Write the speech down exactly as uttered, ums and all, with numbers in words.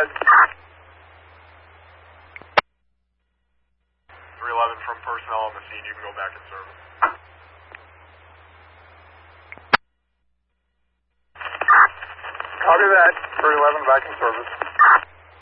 ahead. three eleven from personnel on the scene, you can go back in service. Copy that. three eleven back in service.